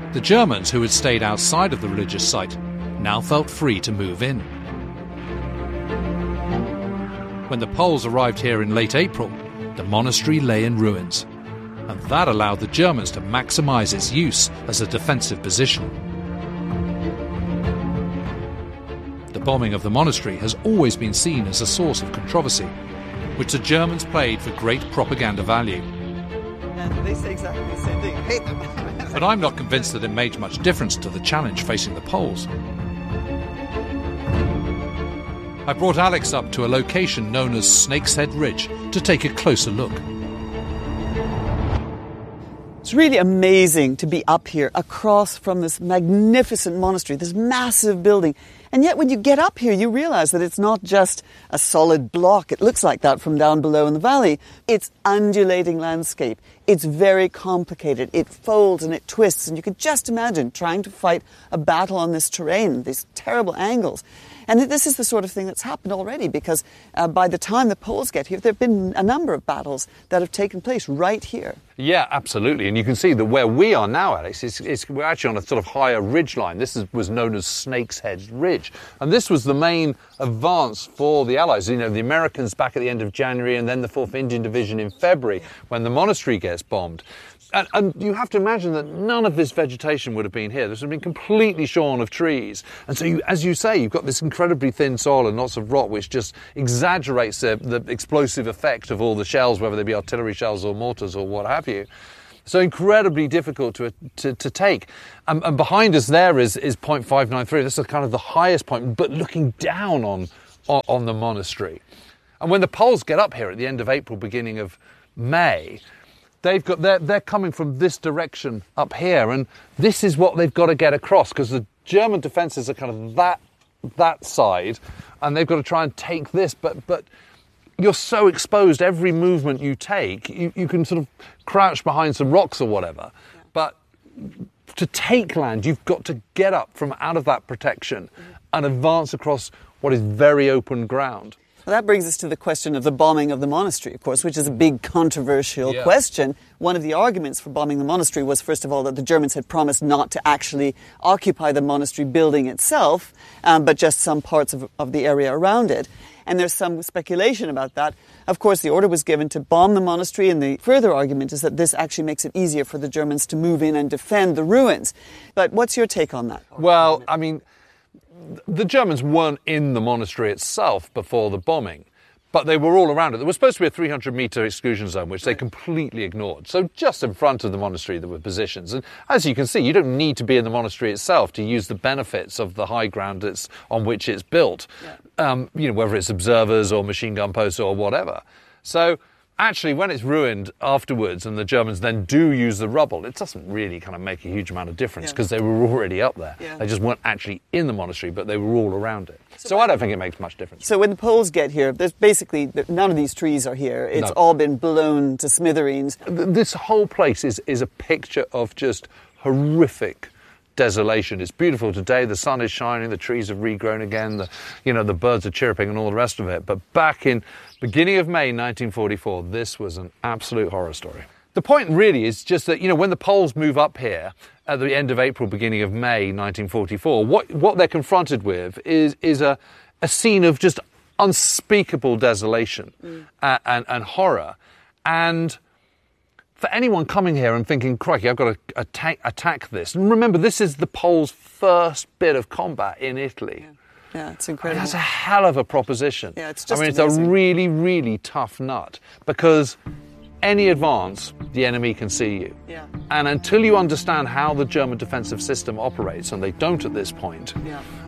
The Germans, who had stayed outside of the religious site, now felt free to move in. When the Poles arrived here in late April, the monastery lay in ruins, and that allowed the Germans to maximise its use as a defensive position. The bombing of the monastery has always been seen as a source of controversy, which the Germans played for great propaganda value. And they say exactly the same thing. Hate them. But I'm not convinced that it made much difference to the challenge facing the Poles. I brought Alex up to a location known as Snake's Head Ridge to take a closer look. It's really amazing to be up here across from this magnificent monastery, this massive building. And yet when you get up here, you realize that it's not just a solid block. It looks like that from down below in the valley. It's undulating landscape. It's very complicated. It folds and it twists. And you can just imagine trying to fight a battle on this terrain, these terrible angles. And this is the sort of thing that's happened already because by the time the Poles get here, there have been a number of battles that have taken place right here. Yeah, absolutely. And you can see that where we are now, Alex, we're actually on a sort of higher ridge line. This was known as Snake's Head Ridge. And this was the main advance for the Allies. You know, the Americans back at the end of January and then the 4th Indian Division in February when the monastery gets bombed. And you have to imagine that none of this vegetation would have been here. This would have been completely shorn of trees. And so, as you say, you've got this incredibly thin soil and lots of rock, which just exaggerates the explosive effect of all the shells, whether they be artillery shells or mortars or what have you. So incredibly difficult to take. And behind us there is point 593. This is kind of the highest point, but looking down on the monastery. And when the Poles get up here at the end of April, beginning of May, they're coming from this direction up here, and this is what they've got to get across, because the German defences are kind of that side, and they've got to try and take this, but you're so exposed. Every movement you take, you can sort of crouch behind some rocks or whatever, but to take land, you've got to get up from out of that protection and advance across what is very open ground. Well, that brings us to the question of the bombing of the monastery, of course, which is a big controversial question. One of the arguments for bombing the monastery was, first of all, that the Germans had promised not to actually occupy the monastery building itself, but just some parts of the area around it. And there's some speculation about that. Of course, the order was given to bomb the monastery, and the further argument is that this actually makes it easier for the Germans to move in and defend the ruins. But what's your take on that? Well, I mean, the Germans weren't in the monastery itself before the bombing, but they were all around it. There was supposed to be a 300-metre exclusion zone, which they completely ignored. So just in front of the monastery there were positions. And as you can see, you don't need to be in the monastery itself to use the benefits of the high ground on which it's built, whether it's observers or machine gun posts or whatever. So actually, when it's ruined afterwards and the Germans then do use the rubble, it doesn't really kind of make a huge amount of difference because they were already up there. Yeah. They just weren't actually in the monastery, but they were all around it. So I don't think it makes much difference. So when the Poles get here, there's basically none of these trees are here. It's all been blown to smithereens. This whole place is a picture of just horrific desolation. It's beautiful today. The sun is shining. The trees have regrown again. The birds are chirping and all the rest of it. But back in beginning of May 1944, this was an absolute horror story. The point really is just that, when the Poles move up here at the end of April, beginning of May 1944, what they're confronted with is a scene of just unspeakable desolation and horror. And for anyone coming here and thinking, crikey, I've got to attack this. And remember, this is the Poles' first bit of combat in Italy. Yeah, it's incredible. That's a hell of a proposition. Yeah, it's just it's amazing. A really, really tough nut because any advance, the enemy can see you. Yeah. And until you understand how the German defensive system operates, and they don't at this point,